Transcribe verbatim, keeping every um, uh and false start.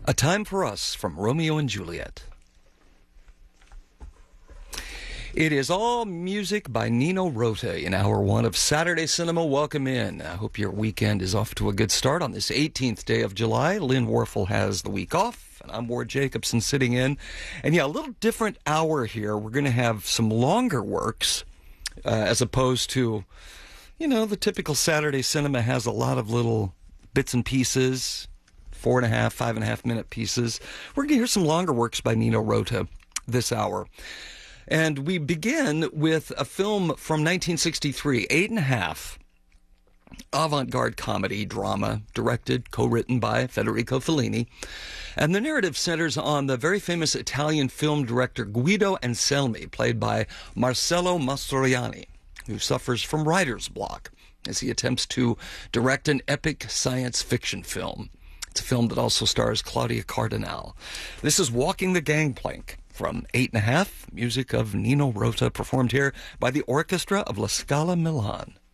A Time for Us from Romeo and Juliet. It is all music by Nino Rota in hour one of Saturday Cinema. Welcome in. I hope your weekend is off to a good start on this eighteenth day of July. Lynn Warfel has the week off, and I'm Ward Jacobson sitting in. And yeah, a little different hour here. We're going to have some longer works uh, as opposed to, you know, the typical Saturday Cinema has a lot of little bits and pieces, four and a half, five and a half minute pieces. We're going to hear some longer works by Nino Rota this hour. And we begin with a film from nineteen sixty-three, Eight and a Half, avant-garde comedy drama, directed, co-written by Federico Fellini. And the narrative centers on the very famous Italian film director Guido Anselmi, played by Marcello Mastroianni, who suffers from writer's block as he attempts to direct an epic science fiction film. It's a film that also stars Claudia Cardinale. This is Walking the Gangplank from Eight and a Half, music of Nino Rota, performed here by the Orchestra of La Scala Milan.